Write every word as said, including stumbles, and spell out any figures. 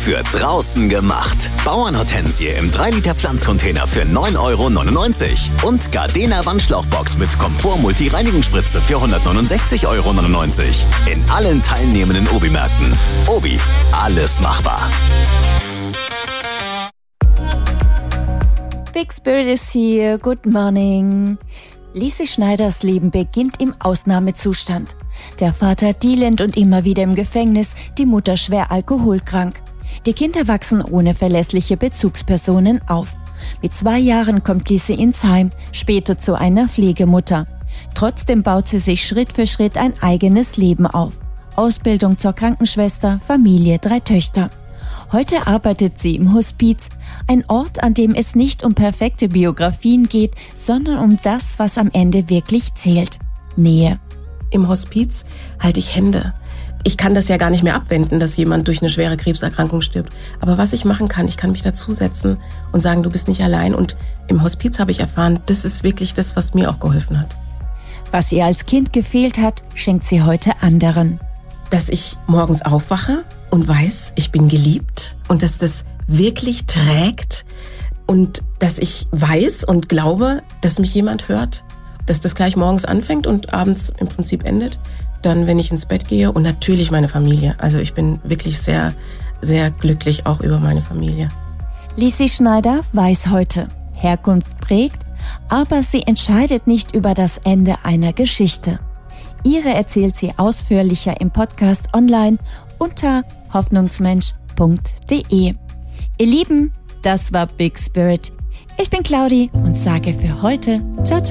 für draußen gemacht. Bauernhortensie im drei Liter Pflanzcontainer für neun Euro neunundneunzig. Und Gardena Wandschlauchbox mit Komfort-Multi-Reinigungsspritze für hundertneunundsechzig Euro neunundneunzig. In allen teilnehmenden Obi-Märkten. Obi, alles machbar. Big Spirit is here. Good morning. Lisi Schneiders Leben beginnt im Ausnahmezustand. Der Vater dealend und immer wieder im Gefängnis, die Mutter schwer alkoholkrank. Die Kinder wachsen ohne verlässliche Bezugspersonen auf. Mit zwei Jahren kommt Lisi ins Heim, später zu einer Pflegemutter. Trotzdem baut sie sich Schritt für Schritt ein eigenes Leben auf. Ausbildung zur Krankenschwester, Familie, drei Töchter. Heute arbeitet sie im Hospiz, ein Ort, an dem es nicht um perfekte Biografien geht, sondern um das, was am Ende wirklich zählt: Nähe. Im Hospiz halte ich Hände. Ich kann das ja gar nicht mehr abwenden, dass jemand durch eine schwere Krebserkrankung stirbt. Aber was ich machen kann, ich kann mich dazusetzen und sagen, du bist nicht allein. Und im Hospiz habe ich erfahren, das ist wirklich das, was mir auch geholfen hat. Was ihr als Kind gefehlt hat, schenkt sie heute anderen. Dass ich morgens aufwache und weiß, ich bin geliebt und dass das wirklich trägt und dass ich weiß und glaube, dass mich jemand hört, dass das gleich morgens anfängt und abends im Prinzip endet, dann, wenn ich ins Bett gehe, und natürlich meine Familie. Also ich bin wirklich sehr, sehr glücklich auch über meine Familie. Lisi Schneider weiß heute, Herkunft prägt, aber sie entscheidet nicht über das Ende einer Geschichte. Ihre erzählt sie ausführlicher im Podcast online unter hoffnungsmensch punkt de. Ihr Lieben, das war Big Spirit. Ich bin Claudi und sage für heute ciao, ciao.